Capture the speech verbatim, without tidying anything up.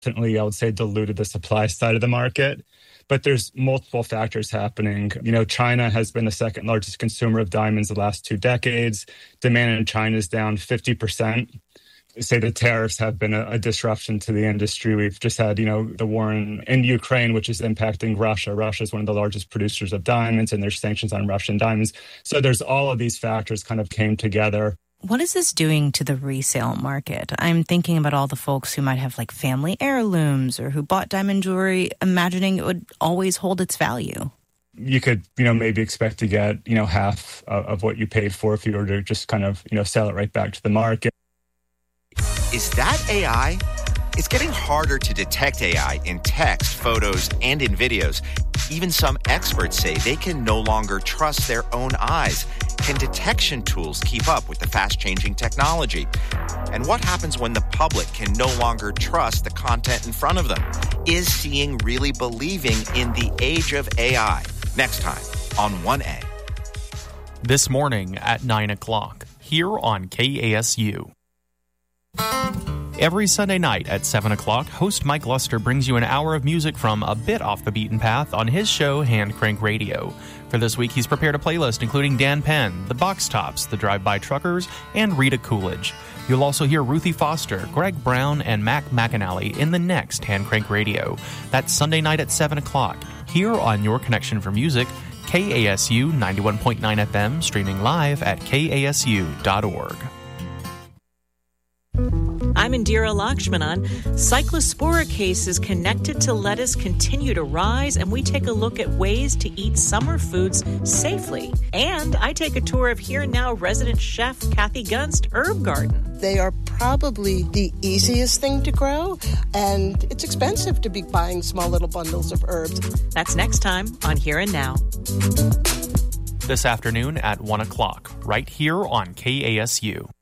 definitely, I would say, diluted the supply side of the market. But there's multiple factors happening. You know, China has been the second largest consumer of diamonds the last two decades. Demand in China is down fifty percent. Say the tariffs have been a, a disruption to the industry. We've just had, you know, the war in, in Ukraine, which is impacting Russia. Russia is one of the largest producers of diamonds, and there's sanctions on Russian diamonds. So there's all of these factors kind of came together. What is this doing to the resale market? I'm thinking about all the folks who might have like family heirlooms or who bought diamond jewelry imagining it would always hold its value. You could, you know, maybe expect to get, you know, half of, of what you paid for if you were to just kind of, you know, sell it right back to the market. Is that A I? It's getting harder to detect A I in text, photos, and in videos. Even some experts say they can no longer trust their own eyes. Can detection tools keep up with the fast-changing technology? And what happens when the public can no longer trust the content in front of them? Is seeing really believing in the age of A I? Next time on one A. This morning at nine o'clock, here on K A S U. Every Sunday night at seven o'clock, host Mike Luster brings you an hour of music from a bit off the beaten path on his show, Hand Crank Radio. For this week, he's prepared a playlist including Dan Penn, The Box Tops, The Drive-By Truckers, and Rita Coolidge. You'll also hear Ruthie Foster, Greg Brown, and Mac McAnally in the next Hand Crank Radio. That's Sunday night at seven o'clock, here on Your Connection for Music, K A S U ninety-one point nine F M, streaming live at K A S U dot org. I'm Indira Lakshmanan. Cyclospora cases connected to lettuce continue to rise, and we take a look at ways to eat summer foods safely. And I take a tour of Here and Now resident chef Kathy Gunst Herb Garden. They are probably the easiest thing to grow, and it's expensive to be buying small little bundles of herbs. That's next time on Here and Now. This afternoon at one o'clock, right here on K A S U.